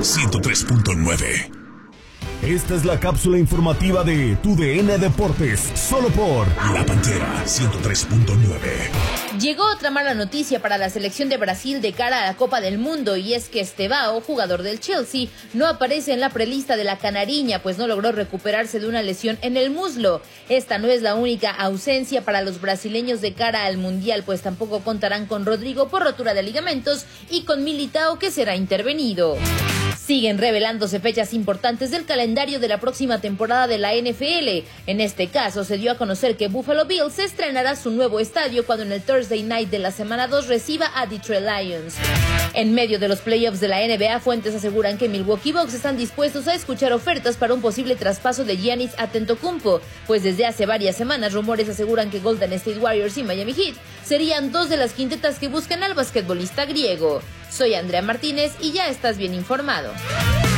103.9. Esta es la cápsula informativa de Tu DN Deportes, solo por La Pantera 103.9. Llegó otra mala noticia para la selección de Brasil de cara a la Copa del Mundo, y es que Estevao, jugador del Chelsea, no aparece en la prelista de la Canariña, pues no logró recuperarse de una lesión en el muslo. Esta no es la única ausencia para los brasileños de cara al Mundial, pues tampoco contarán con Rodrigo por rotura de ligamentos y con Militao, que será intervenido. Siguen revelándose fechas importantes del calendario de la próxima temporada de la NFL. En este caso, se dio a conocer que Buffalo Bills estrenará su nuevo estadio cuando en el Thursday Night de la semana 2 reciba a Detroit Lions. En medio de los playoffs de la NBA, fuentes aseguran que Milwaukee Bucks están dispuestos a escuchar ofertas para un posible traspaso de Giannis Antetokounmpo, pues desde hace varias semanas rumores aseguran que Golden State Warriors y Miami Heat serían dos de las quintetas que buscan al basquetbolista griego. Soy Andrea Martínez y ya estás bien informado.